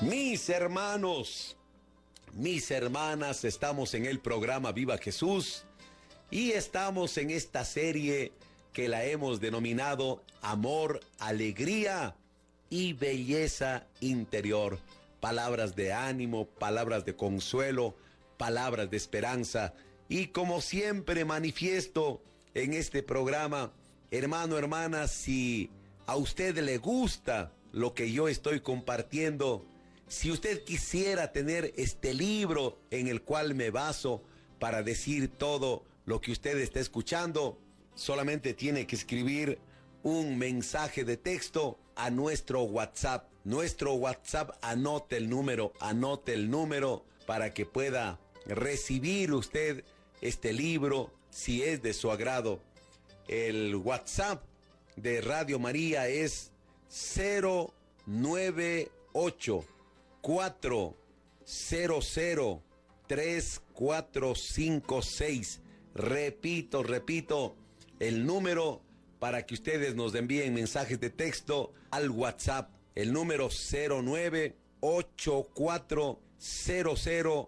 Mis hermanos, mis hermanas, estamos en el programa Viva Jesús y estamos en esta serie que la hemos denominado Amor, Alegría y Belleza Interior. Palabras de ánimo, palabras de consuelo, palabras de esperanza. Y como siempre manifiesto en este programa, hermano, hermana, si a usted le gusta lo que yo estoy compartiendo, si usted quisiera tener este libro en el cual me baso para decir todo lo que usted está escuchando, solamente tiene que escribir un mensaje de texto a nuestro WhatsApp. Nuestro WhatsApp, anote el número para que pueda recibir usted este libro si es de su agrado. El WhatsApp de Radio María es 098 400 3456. Repito, el número para que ustedes nos envíen mensajes de texto al WhatsApp. El número 0984003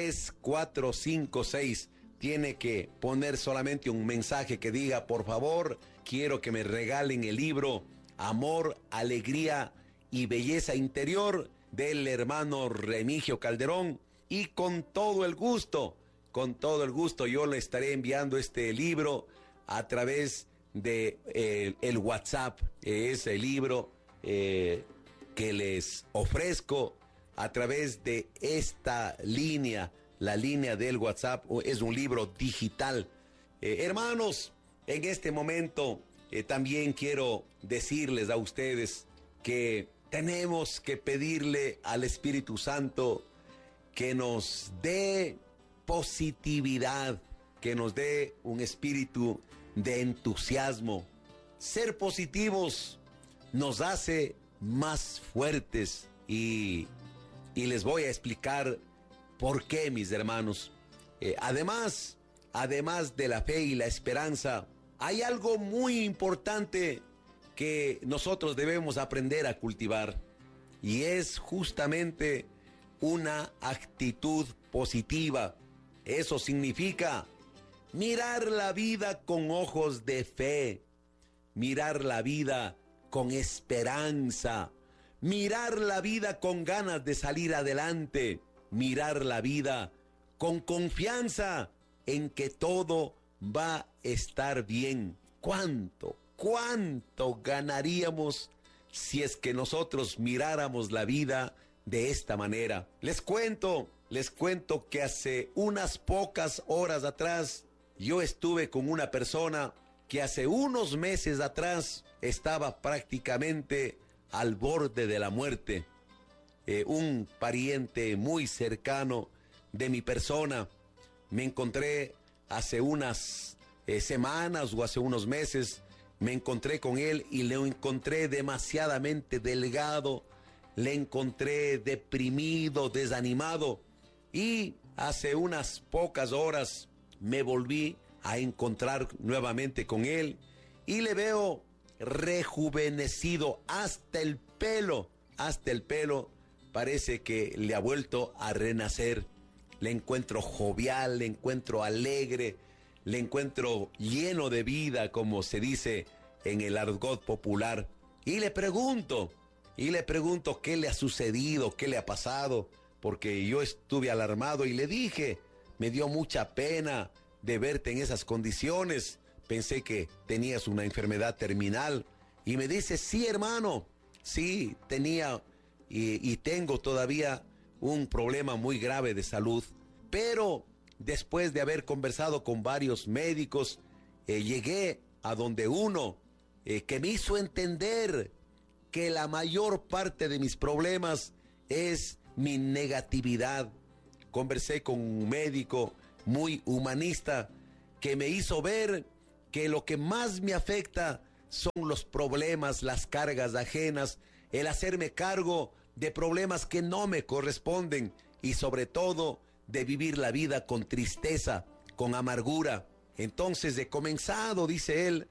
3456. Tiene que poner solamente un mensaje que diga: por favor, quiero que me regalen el libro Amor, Alegría y Belleza Interior del hermano Remigio Calderón, y con todo el gusto yo le estaré enviando este libro a través de el WhatsApp. Es el libro que les ofrezco a través de esta línea, la línea del WhatsApp. Es un libro digital. Hermanos, en este momento también quiero decirles a ustedes que tenemos que pedirle al Espíritu Santo que nos dé positividad, que nos dé un espíritu de entusiasmo. Ser positivos nos hace más fuertes y les voy a explicar por qué, mis hermanos. Además de la fe y la esperanza, hay algo muy importante que nosotros debemos aprender a cultivar, y es justamente una actitud positiva. Eso significa mirar la vida con ojos de fe, mirar la vida con esperanza, mirar la vida con ganas de salir adelante, mirar la vida con confianza en que todo va a estar bien. ¿Cuánto ganaríamos si es que nosotros miráramos la vida de esta manera? Les cuento que hace unas pocas horas atrás yo estuve con una persona que hace unos meses atrás estaba prácticamente al borde de la muerte. Un pariente muy cercano de mi persona. Me encontré hace unas semanas o hace unos meses. Me encontré con él y le encontré demasiadamente delgado, le encontré deprimido, desanimado, y hace unas pocas horas me volví a encontrar nuevamente con él y le veo rejuvenecido, hasta el pelo parece que le ha vuelto a renacer. Le encuentro jovial, le encuentro alegre, le encuentro lleno de vida, como se dice en el argot popular. Y le pregunto qué le ha sucedido, qué le ha pasado, porque yo estuve alarmado y le dije: me dio mucha pena de verte en esas condiciones, pensé que tenías una enfermedad terminal. Y me dice: sí, hermano, sí, tenía y tengo todavía un problema muy grave de salud, pero después de haber conversado con varios médicos, llegué a donde uno que me hizo entender que la mayor parte de mis problemas es mi negatividad. Conversé con un médico muy humanista que me hizo ver que lo que más me afecta son los problemas, las cargas ajenas, el hacerme cargo de problemas que no me corresponden, y sobre todo de vivir la vida con tristeza, con amargura. Entonces he comenzado, dice él,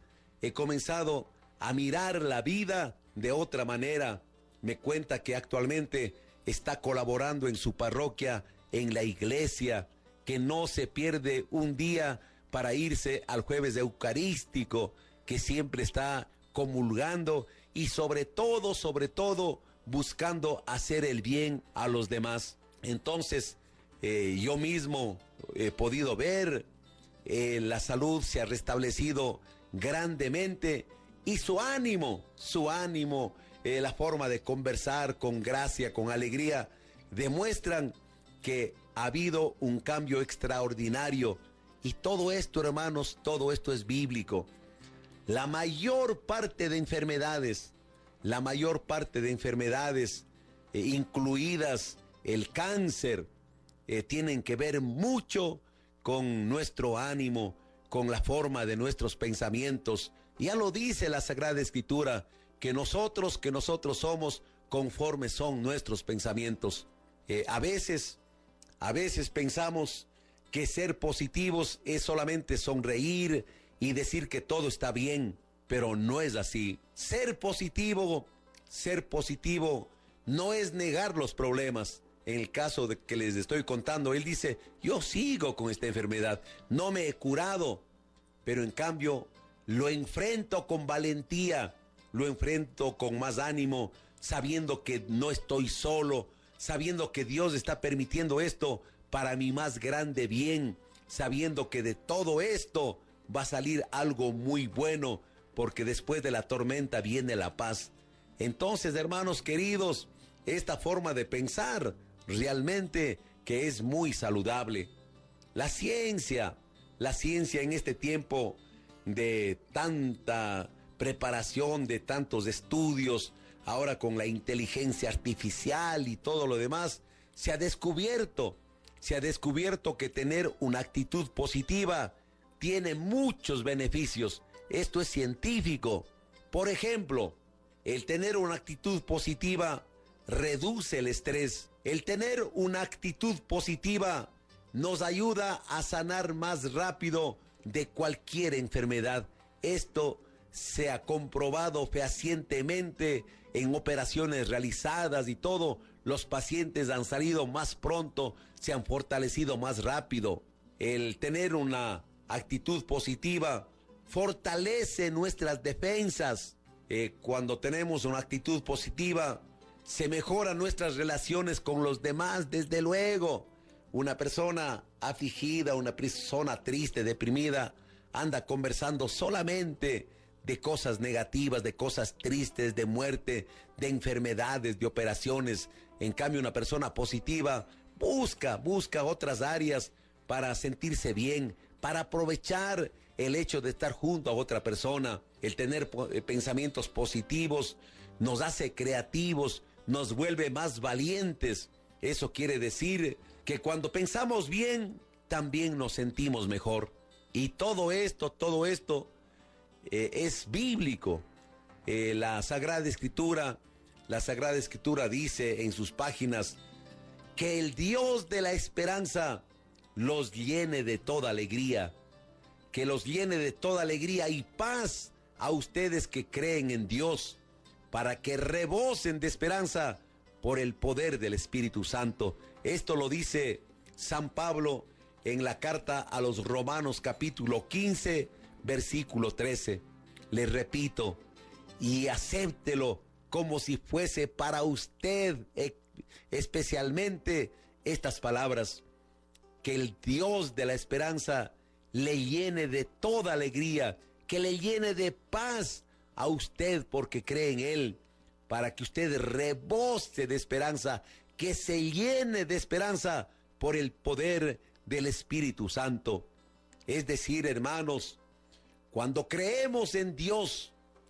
a mirar la vida de otra manera. Me cuenta que actualmente está colaborando en su parroquia, en la iglesia, que no se pierde un día para irse al jueves eucarístico, que siempre está comulgando y sobre todo, buscando hacer el bien a los demás. Entonces, yo mismo he podido ver, la salud se ha restablecido grandemente y su ánimo, la forma de conversar con gracia, con alegría, demuestran que ha habido un cambio extraordinario. Y todo esto, hermanos, todo esto es bíblico. La mayor parte de enfermedades, incluidas el cáncer, tienen que ver mucho con nuestro ánimo, con la forma de nuestros pensamientos. Ya lo dice la Sagrada Escritura, que nosotros somos conforme son nuestros pensamientos. A veces pensamos que ser positivos es solamente sonreír y decir que todo está bien, pero no es así. Ser positivo no es negar los problemas. En el caso de que les estoy contando, él dice, yo sigo con esta enfermedad, no me he curado, pero en cambio lo enfrento con valentía, lo enfrento con más ánimo, sabiendo que no estoy solo, sabiendo que Dios está permitiendo esto para mi más grande bien, sabiendo que de todo esto va a salir algo muy bueno, porque después de la tormenta viene la paz. Entonces, hermanos queridos, esta forma de pensar realmente que es muy saludable. La ciencia en este tiempo de tanta preparación, de tantos estudios, ahora con la inteligencia artificial y todo lo demás, se ha descubierto que tener una actitud positiva tiene muchos beneficios. Esto es científico. Por ejemplo, el tener una actitud positiva reduce el estrés. El tener una actitud positiva nos ayuda a sanar más rápido de cualquier enfermedad. Esto se ha comprobado fehacientemente en operaciones realizadas y todo. Los pacientes han salido más pronto, se han fortalecido más rápido. El tener una actitud positiva fortalece nuestras defensas. Cuando tenemos una actitud positiva, se mejoran nuestras relaciones con los demás, desde luego. Una persona afligida, una persona triste, deprimida, anda conversando solamente de cosas negativas, de cosas tristes, de muerte, de enfermedades, de operaciones. En cambio, una persona positiva busca otras áreas para sentirse bien, para aprovechar el hecho de estar junto a otra persona. El tener pensamientos positivos nos hace creativos, nos vuelve más valientes. Eso quiere decir que cuando pensamos bien, también nos sentimos mejor. Y todo esto es bíblico. La Sagrada Escritura dice en sus páginas que el Dios de la esperanza los llene de toda alegría, que los llene de toda alegría y paz a ustedes que creen en Dios, para que rebosen de esperanza por el poder del Espíritu Santo. Esto lo dice San Pablo en la carta a los Romanos capítulo 15, versículo 13. Les repito, y acéptelo como si fuese para usted, especialmente estas palabras: que el Dios de la esperanza le llene de toda alegría, que le llene de paz a usted porque cree en Él, para que usted rebose de esperanza, que se llene de esperanza por el poder del Espíritu Santo. Es decir, hermanos, cuando creemos en Dios,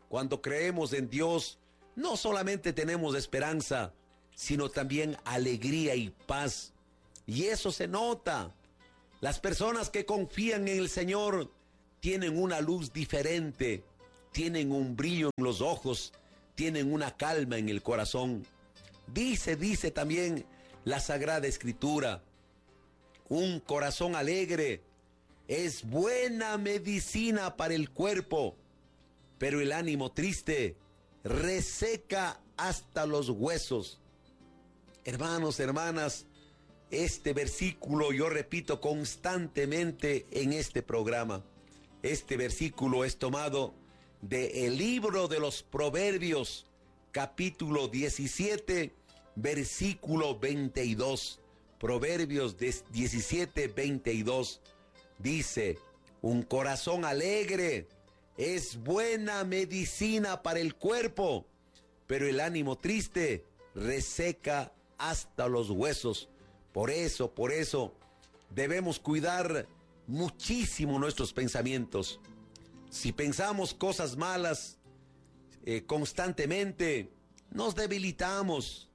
no solamente tenemos esperanza, sino también alegría y paz. Y eso se nota. Las personas que confían en el Señor tienen una luz diferente, tienen un brillo en los ojos, tienen una calma en el corazón. Dice también la Sagrada Escritura: un corazón alegre es buena medicina para el cuerpo, pero el ánimo triste reseca hasta los huesos. Hermanos, hermanas, este versículo yo repito constantemente en este programa. Este versículo es tomado del libro de los Proverbios, capítulo 17, versículo 22. Proverbios 17, 22. Dice: un corazón alegre es buena medicina para el cuerpo, pero el ánimo triste reseca hasta los huesos. Por eso debemos cuidar muchísimo nuestros pensamientos. Si pensamos cosas malas constantemente, nos debilitamos,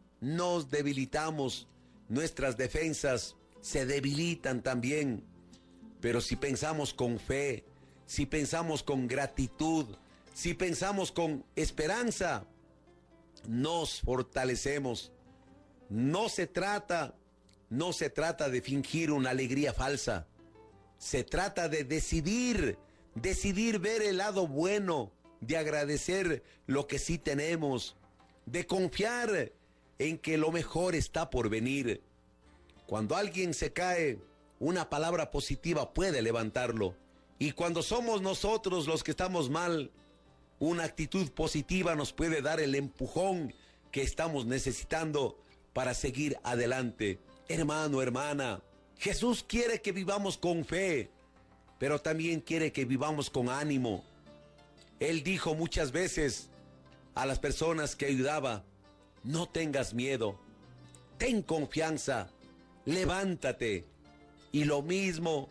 nuestras defensas se debilitan también. Pero si pensamos con fe, si pensamos con gratitud, si pensamos con esperanza, nos fortalecemos. No se trata de fingir una alegría falsa. Se trata de decidir ver el lado bueno, de agradecer lo que sí tenemos, de confiar en que lo mejor está por venir. Cuando alguien se cae, una palabra positiva puede levantarlo. Y cuando somos nosotros los que estamos mal, una actitud positiva nos puede dar el empujón que estamos necesitando para seguir adelante. Hermano, hermana, Jesús quiere que vivamos con fe, pero también quiere que vivamos con ánimo. Él dijo muchas veces a las personas que ayudaba: no tengas miedo, ten confianza, levántate. Y lo mismo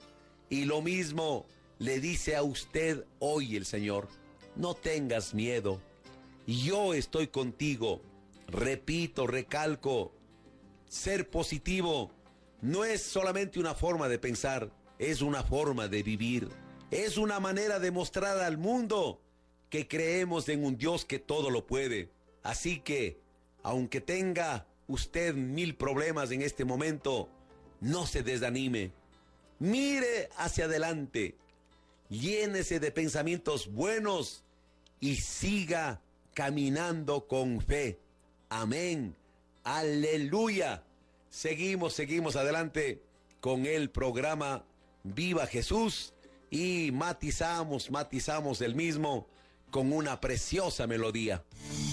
le dice a usted hoy el Señor: no tengas miedo, yo estoy contigo. Repito, recalco, ser positivo no es solamente una forma de pensar, es una forma de vivir. Es una manera de mostrar al mundo que creemos en un Dios que todo lo puede. Así que, aunque tenga usted 1000 problemas en este momento, no se desanime. Mire hacia adelante, llénese de pensamientos buenos y siga caminando con fe. Amén. Aleluya. Seguimos adelante con el programa Viva Jesús y matizamos el mismo con una preciosa melodía.